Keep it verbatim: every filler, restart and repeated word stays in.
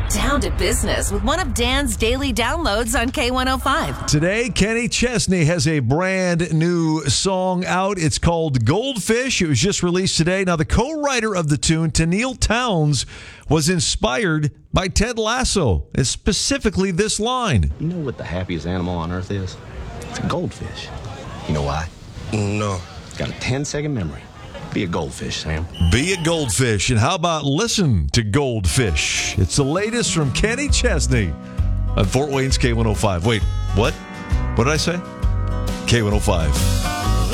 down to business with one of Dan's daily downloads on K one oh five. Today, Kenny Chesney has a brand new song out. It's called Goldfish. It was just released today. Now, the co-writer of the tune, Tenille Townes, was inspired by Ted Lasso, and specifically this line. You know what the happiest animal on earth is? It's a goldfish. You know why? No. It's got a ten-second memory. Be a goldfish, Sam. Be a goldfish. And how about listen to Goldfish? It's the latest from Kenny Chesney on Fort Wayne's K one oh five. Wait, what? What did I say? K one oh five.